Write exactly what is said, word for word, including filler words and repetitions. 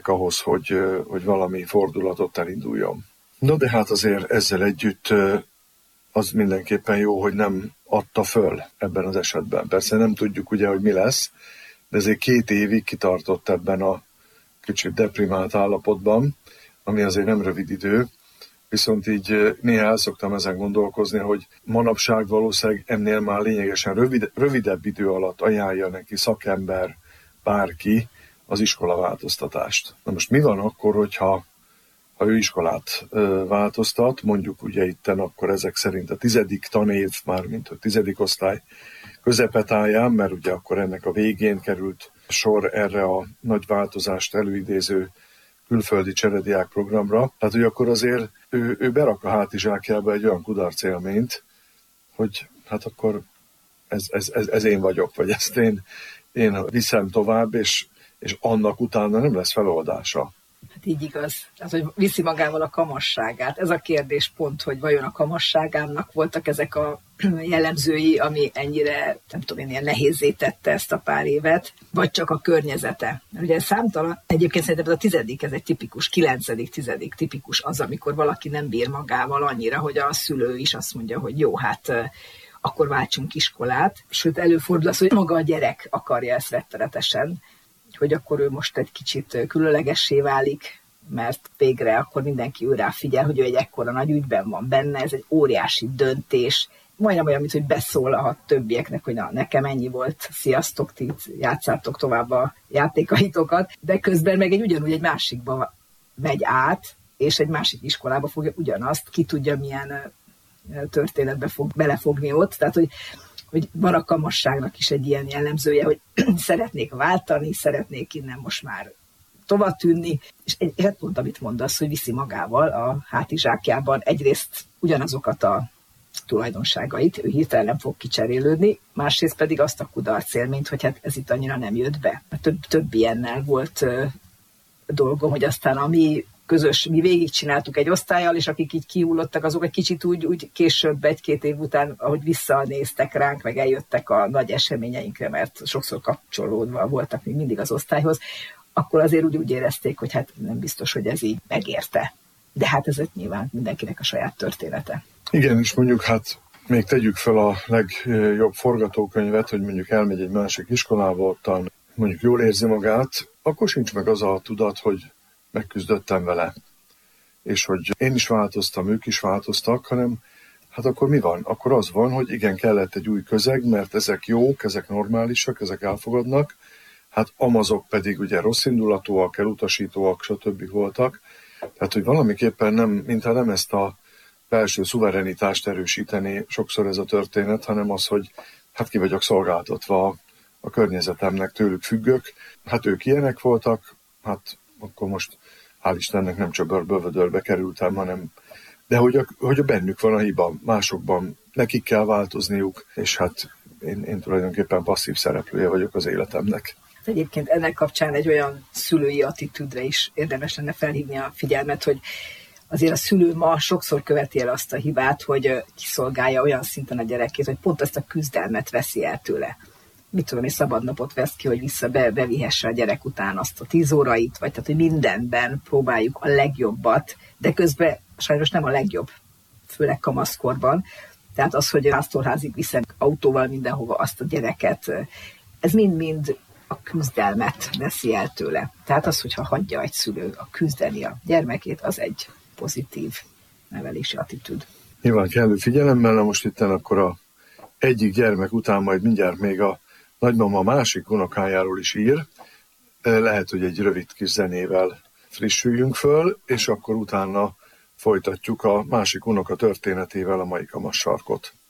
kellenek ahhoz, hogy, hogy valami fordulatot elinduljon. No de hát azért ezzel együtt az mindenképpen jó, hogy nem adta föl ebben az esetben. Persze nem tudjuk ugye, hogy mi lesz, de ezért két évig kitartott ebben a kicsit deprimált állapotban, ami azért nem rövid idő, viszont így néha el szoktam ezen gondolkozni, hogy manapság valószínűleg ennél már lényegesen rövid, rövidebb idő alatt ajánlja neki szakember, bárki az iskolaváltoztatást. Na most mi van akkor, hogyha ha ő iskolát ö, változtat, mondjuk ugye itten akkor ezek szerint a tizedik tanév, mármint a tizedik osztály közepetáján, mert ugye akkor ennek a végén került sor erre a nagy változást előidéző külföldi cserediák programra. Tehát, hogy akkor azért ő, ő berak a hátizsákjába egy olyan kudarc élményt, hogy hát akkor ez, ez, ez, ez én vagyok, vagy ezt én, én viszem tovább, és, és annak utána nem lesz feloldása. Hát így igaz. Tehát, hogy viszi magával a kamasságát. Ez a kérdés pont, hogy vajon a kamasságának voltak ezek a jellemzői, ami ennyire, nem tudom én, ilyen nehézzé tette ezt a pár évet, vagy csak a környezete. Ugye számtalan, egyébként szerintem ez a tizedik, ez egy tipikus, kilencedik, tizedik tipikus az, amikor valaki nem bír magával annyira, hogy a szülő is azt mondja, hogy jó, hát akkor váltsunk iskolát. Sőt, előfordul az, hogy maga a gyerek akarja ezt rettenetesen, hogy akkor ő most egy kicsit különlegessé válik, mert végre akkor mindenki ő rá figyel, hogy ő egy ekkora nagy ügyben van benne, ez egy óriási döntés, majdnem olyan, mint hogy beszól a többieknek, hogy na, nekem ennyi volt, sziasztok, ti játszátok tovább a játékaitokat, de közben meg egy ugyanúgy egy másikba megy át, és egy másik iskolába fogja ugyanazt, ki tudja milyen történetbe fog belefogni ott, tehát hogy hogy van a kamasságnak is egy ilyen jellemzője, hogy szeretnék váltani, szeretnék innen most már tovább tűnni, és egy, egy pont, amit mondasz, hogy viszi magával a hátizsákjában egyrészt ugyanazokat a tulajdonságait, ő hirtelen nem fog kicserélődni, másrészt pedig azt a kudarc élményt, hogy hát ez itt annyira nem jött be. Több, több ilyennel volt uh, dolgom, hogy aztán ami közös, mi végigcsináltuk egy osztállyal, és akik így kihullottak, azok egy kicsit úgy, úgy később, egy-két év után, ahogy visszanéztek ránk, meg eljöttek a nagy eseményeinkre, mert sokszor kapcsolódva voltak még mindig az osztályhoz, akkor azért úgy, úgy érezték, hogy hát nem biztos, hogy ez így megérte. De hát ez nyilván mindenkinek a saját története. Igen, és mondjuk hát még tegyük fel a legjobb forgatókönyvet, hogy mondjuk elmegy egy másik iskolába, ottan mondjuk jól érzi magát, akkor sincs meg az a tudat, hogy megküzdöttem vele, és hogy én is változtam, ők is változtak, hanem hát akkor mi van? Akkor az van, hogy igen, kellett egy új közeg, mert ezek jók, ezek normálisak, ezek elfogadnak, hát amazok pedig ugye rosszindulatúak, elutasítóak, stb. Voltak. Tehát, hogy valamiképpen nem, mintha nem ezt a belső szuverenitást erősíteni sokszor ez a történet, hanem az, hogy hát ki vagyok szolgáltatva a, a környezetemnek, tőlük függök. Hát ők ilyenek voltak, hát akkor most hál' Istennek nem csak bővödörbe kerültem, hanem de hogy a, hogy a bennük van a hiba, másokban nekik kell változniuk, és hát én, én tulajdonképpen passzív szereplője vagyok az életemnek. Egyébként ennek kapcsán egy olyan szülői attitűdre is érdemes lenne felhívni a figyelmet, hogy azért a szülő ma sokszor követi el azt a hibát, hogy kiszolgálja olyan szinten a gyerekét, hogy pont ezt a küzdelmet veszi el tőle. Mit tudom, és szabadnapot vesz ki, hogy vissza be, bevihesse a gyerek után azt a tíz órait, vagy tehát, hogy mindenben próbáljuk a legjobbat, de közben sajnos nem a legjobb, főleg kamaszkorban. Tehát az, hogy pásztorházig viszem autóval mindenhova azt a gyereket, ez mind-mind a küzdelmet veszi el tőle. Tehát az, hogyha hagyja egy szülő a küzdeni a gyermekét, az egy pozitív nevelési attitűd. Nyilván kellő figyelemmel, na most itten akkor a egyik gyermek után majd mindjárt még a nagymama másik unokájáról is ír. Lehet, hogy egy rövid kis zenével frissüljünk föl, és akkor utána folytatjuk a másik unoka történetével a mai Kamassarkot.